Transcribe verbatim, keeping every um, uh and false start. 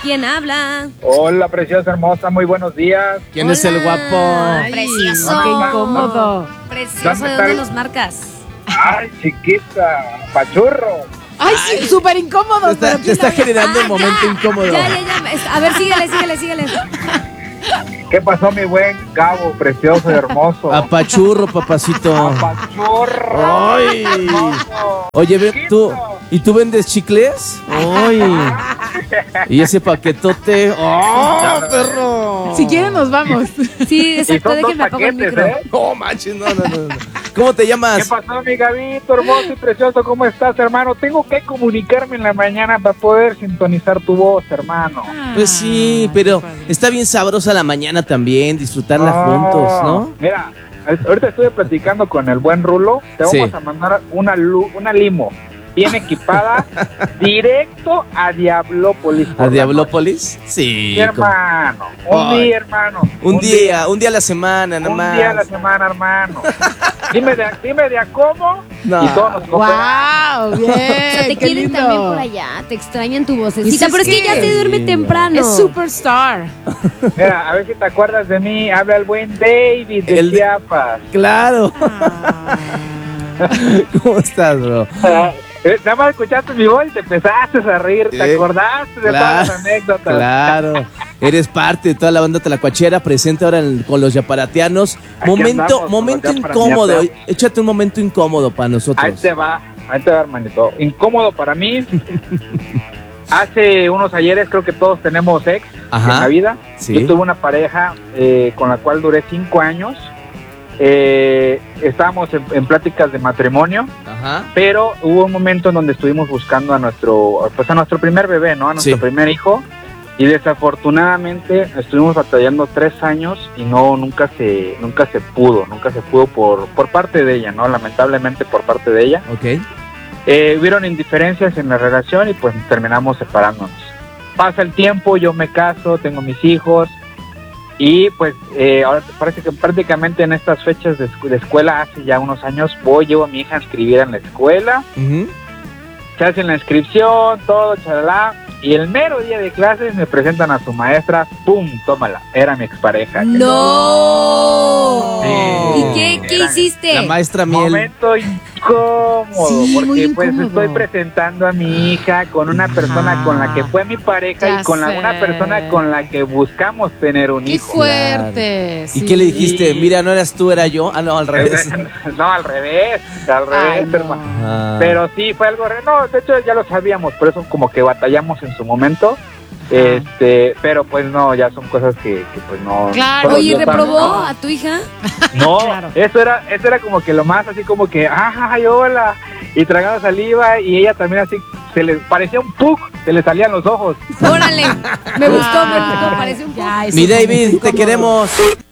¿Quién habla? Hola, preciosa, hermosa, muy buenos días. ¿Quién Hola. es el guapo? Ay, precioso. Qué incómodo. Precioso, ¿de está dónde el- nos marcas? Ay, chiquita, pachurro. Ay, sí, súper incómodo. Te está, pero te ¿quién está habla? generando Ah, un momento ya. incómodo. Ya, ya, ya. A ver, síguele, síguele, síguele. ¿Qué pasó, mi buen Gabo, precioso y hermoso? Apachurro, papacito. Pachurro. Ay. Hermoso. Oye, ve, tú, Chiquito. ¿y tú vendes chicles? Ay. Y ese paquetote. ¡Oh, perro! Si quieren, nos vamos. Sí, Y exacto, son dos déjenme apagar el paquetes, micro. ¿eh? No manches, no, no, no. no. ¿Cómo te ¿Qué llamas? pasó, mi Gabito, hermoso y precioso? ¿Cómo estás, hermano? Tengo que comunicarme en la mañana para poder sintonizar tu voz, hermano. Pues sí, pero está bien sabrosa la mañana también, disfrutarla juntos, ¿no? Mira, ahorita estuve platicando con el buen Rulo. Te vamos Sí. a mandar una, lu- una limo bien equipada directo a Diablópolis. por ¿A la Diablópolis? Sí. noche. Sí, como- hermano. Un Ay. día, hermano. Un día, un día a la semana, nada Un más. día a la semana, hermano. Dime de, dime de a cómo No. y todos nos cooperamos. ¡Wow! Bien. O sea, te qué quieren lindo. también por allá, te extrañan tu Pues vocecita, es pero es que que- ya se duerme temprano. Es superstar. Mira, a ver si te acuerdas de mí. Habla el buen David de El de- Chiapas. Claro. ¿Cómo estás, bro? Eh, Nada más escuchaste mi voz y te empezaste a reír. ¿Te Eh, acordaste de claro, todas las anécdotas? Claro. Eres parte de toda la banda Tlacuachera, presente ahora en- con los yaparatianos. Aquí Momento, andamos con momento los incómodo. yaparatianos. Échate un momento incómodo para nosotros. Ahí te va, ahí te va, hermanito. Incómodo para mí. Hace unos ayeres creo que todos tenemos ex Ajá. en la vida. Sí. Yo tuve una pareja eh, con la cual duré cinco años. Eh, estábamos en, en pláticas de matrimonio, Ajá. pero hubo un momento en donde estuvimos buscando a nuestro, pues a nuestro primer bebé, ¿no? A nuestro Sí. primer hijo. Y desafortunadamente estuvimos batallando tres años y no, nunca se, nunca se pudo, nunca se pudo por, por parte de ella, ¿no? Lamentablemente por parte de ella. Ok. Eh, hubieron indiferencias en la relación y pues terminamos separándonos. Pasa el tiempo, yo me caso, tengo mis hijos y pues eh, ahora parece que prácticamente en estas fechas de, escu- de escuela, hace ya unos años, voy, llevo a mi hija a inscribir en la escuela, Ujú. se hace la inscripción, todo, chalala, y el mero día de clases me presentan a su maestra, ¡pum! Tómala, era mi expareja. ¡No! Sí. ¿Y qué, qué Era- hiciste? La maestra Miel. Momento incómodo, Sí, muy porque pues incómodo. estoy presentando a mi hija con una persona con la que fue mi pareja Ya y con la, sé. una persona con la que buscamos tener un ¡Qué hijo. fuerte! ¿Y sí. qué le dijiste? Sí. Mira, no eras tú, era yo. Ah, no, al revés. No, al revés, al Ay, revés, no. hermano. Ah. Pero sí, fue algo... re- No, de hecho ya lo sabíamos, por eso como que batallamos en su momento. Este, pero pues no, ya son cosas que, que pues no... Claro. solo Oye, Dios sabe, ¿reprobó ¿no? a tu hija? No, Claro. eso era, eso era como que lo más así como que, ay, hola, y tragando saliva, y ella también así, se le parecía un pug, se le salían los ojos. Órale, me gustó, me gustó, parece un poco. Ya, eso Mi es muy David, te incómodo. queremos.